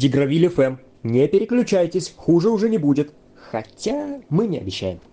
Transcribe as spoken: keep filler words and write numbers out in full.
Дигравиль эф эм. Не переключайтесь, хуже уже не будет. Хотя мы не обещаем.